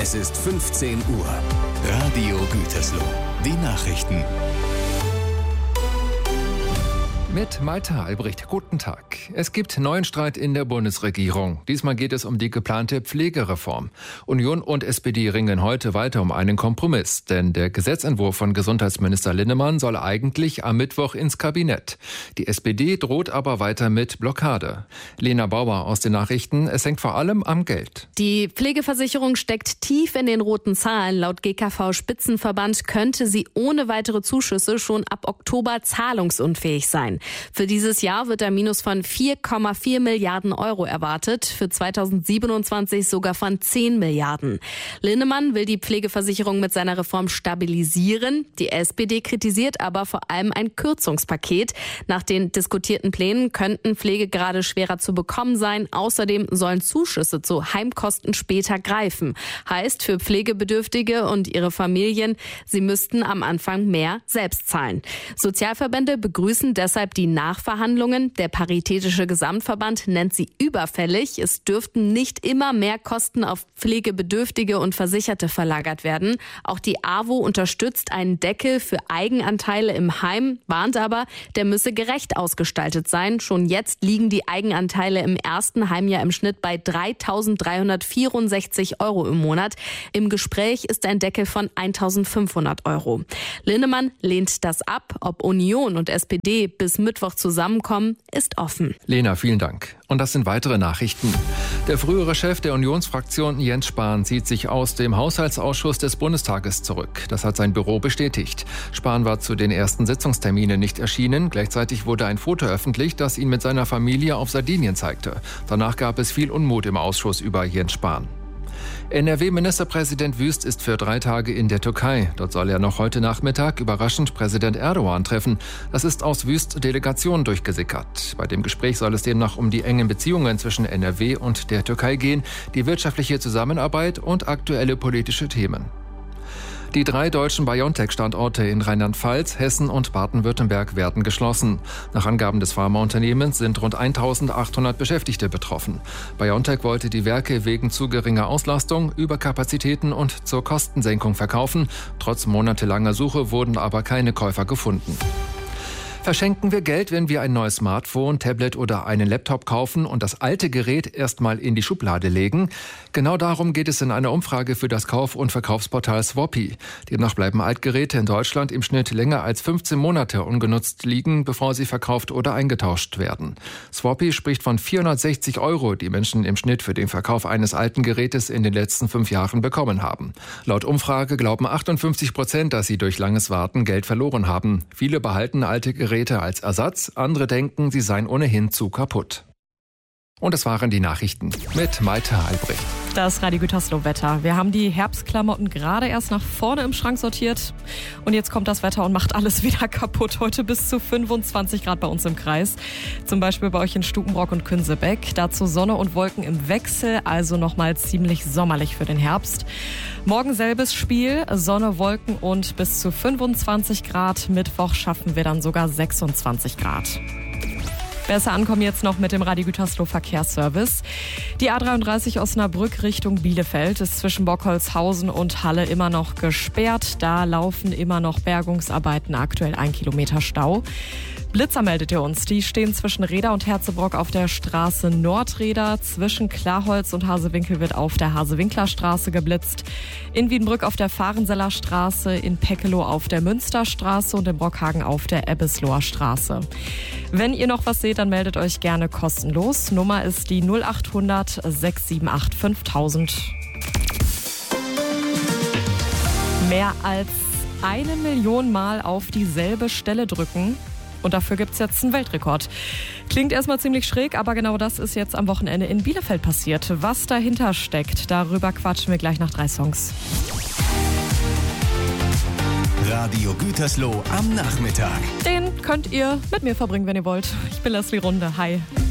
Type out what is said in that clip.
Es ist 15 Uhr. Radio Gütersloh. Die Nachrichten. Mit Malte Albrecht, guten Tag. Es gibt neuen Streit in der Bundesregierung. Diesmal geht es um die geplante Pflegereform. Union und SPD ringen heute weiter um einen Kompromiss. Denn der Gesetzentwurf von Gesundheitsminister Linnemann soll eigentlich am Mittwoch ins Kabinett. Die SPD droht aber weiter mit Blockade. Lena Bauer aus den Nachrichten. Es hängt vor allem am Geld. Die Pflegeversicherung steckt tief in den roten Zahlen. Laut GKV-Spitzenverband könnte sie ohne weitere Zuschüsse schon ab Oktober zahlungsunfähig sein. Für dieses Jahr wird ein Minus von 4,4 Milliarden Euro erwartet, für 2027 sogar von 10 Milliarden. Linnemann will die Pflegeversicherung mit seiner Reform stabilisieren. Die SPD kritisiert aber vor allem ein Kürzungspaket. Nach den diskutierten Plänen könnten Pflegegrade schwerer zu bekommen sein. Außerdem sollen Zuschüsse zu Heimkosten später greifen. Heißt für Pflegebedürftige und ihre Familien, sie müssten am Anfang mehr selbst zahlen. Sozialverbände begrüßen deshalb die Nachverhandlungen. Der Paritätische Gesamtverband nennt sie überfällig. Es dürften nicht immer mehr Kosten auf Pflegebedürftige und Versicherte verlagert werden. Auch die AWO unterstützt einen Deckel für Eigenanteile im Heim, warnt aber, der müsse gerecht ausgestaltet sein. Schon jetzt liegen die Eigenanteile im ersten Heimjahr im Schnitt bei 3.364 Euro im Monat. Im Gespräch ist ein Deckel von 1.500 Euro. Linnemann lehnt das ab. Ob Union und SPD bis Mittwoch zusammenkommen, ist offen. Lena, vielen Dank. Und das sind weitere Nachrichten. Der frühere Chef der Unionsfraktion Jens Spahn zieht sich aus dem Haushaltsausschuss des Bundestages zurück. Das hat sein Büro bestätigt. Spahn war zu den ersten Sitzungsterminen nicht erschienen. Gleichzeitig wurde ein Foto öffentlich, das ihn mit seiner Familie auf Sardinien zeigte. Danach gab es viel Unmut im Ausschuss über Jens Spahn. NRW-Ministerpräsident Wüst ist für 3 Tage in der Türkei. Dort soll er noch heute Nachmittag überraschend Präsident Erdogan treffen. Das ist aus Wüsts Delegation durchgesickert. Bei dem Gespräch soll es demnach um die engen Beziehungen zwischen NRW und der Türkei gehen, die wirtschaftliche Zusammenarbeit und aktuelle politische Themen. Die 3 deutschen BioNTech-Standorte in Rheinland-Pfalz, Hessen und Baden-Württemberg werden geschlossen. Nach Angaben des Pharmaunternehmens sind rund 1.800 Beschäftigte betroffen. BioNTech wollte die Werke wegen zu geringer Auslastung, Überkapazitäten und zur Kostensenkung verkaufen. Trotz monatelanger Suche wurden aber keine Käufer gefunden. Verschenken wir Geld, wenn wir ein neues Smartphone, Tablet oder einen Laptop kaufen und das alte Gerät erstmal in die Schublade legen? Genau darum geht es in einer Umfrage für das Kauf- und Verkaufsportal Swappi. Demnach bleiben Altgeräte in Deutschland im Schnitt länger als 15 Monate ungenutzt liegen, bevor sie verkauft oder eingetauscht werden. Swappi spricht von 460 Euro, die Menschen im Schnitt für den Verkauf eines alten Gerätes in den letzten 5 Jahren bekommen haben. Laut Umfrage glauben 58%, dass sie durch langes Warten Geld verloren haben. Viele behalten alte Geräte als Ersatz, andere denken, sie seien ohnehin zu kaputt. Und das waren die Nachrichten mit Malte Albrecht. Das Radio Gütersloh-Wetter. Wir haben die Herbstklamotten gerade erst nach vorne im Schrank sortiert. Und jetzt kommt das Wetter und macht alles wieder kaputt. Heute bis zu 25 Grad bei uns im Kreis. Zum Beispiel bei euch in Stukenbrock und Künsebeck. Dazu Sonne und Wolken im Wechsel, also nochmal ziemlich sommerlich für den Herbst. Morgen selbes Spiel, Sonne, Wolken und bis zu 25 Grad. Mittwoch schaffen wir dann sogar 26 Grad. Besser ankommen jetzt noch mit dem Radio Gütersloh Verkehrsservice. Die A33 Osnabrück Richtung Bielefeld ist zwischen Bockholzhausen und Halle immer noch gesperrt. Da laufen immer noch Bergungsarbeiten, aktuell 1 Kilometer Stau. Blitzer meldet ihr uns. Die stehen zwischen Reda und Herzebrock auf der Straße Nordreda. Zwischen Klarholz und Hasewinkel wird auf der Hasewinklerstraße geblitzt. In Wiedenbrück auf der Fahrenseller Straße, in Peckeloh auf der Münsterstraße und in Brockhagen auf der Ebbesloher Straße. Wenn ihr noch was seht, dann meldet euch gerne kostenlos. Nummer ist die 0800 678 5000. Mehr als 1 Million Mal auf dieselbe Stelle drücken. Und dafür gibt es jetzt einen Weltrekord. Klingt erstmal ziemlich schräg, aber genau das ist jetzt am Wochenende in Bielefeld passiert. Was dahinter steckt, darüber quatschen wir gleich nach 3 Songs. Radio Gütersloh am Nachmittag. Den könnt ihr mit mir verbringen, wenn ihr wollt. Ich bin Leslie Runde. Hi.